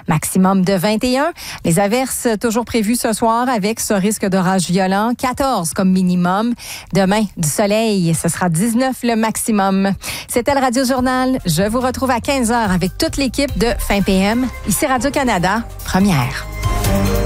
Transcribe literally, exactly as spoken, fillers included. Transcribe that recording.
maximum de vingt et un. Les averses toujours prévues ce soir avec ce risque d'orage violent, quatorze comme minimum. Demain, du soleil, ce sera dix-neuf le maximum. C'était le Radio Journal. Je vous retrouve à quinze heures avec toute l'équipe de Fin P M. Ici Radio-Canada, première.